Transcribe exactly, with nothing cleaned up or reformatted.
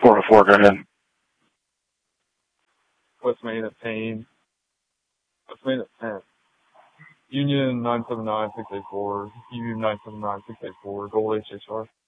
four oh four, go ahead. West Main at Payne. West Main at ten. Union nine seven nine six eight four. U nine seven nine six eight four. Gold H H R.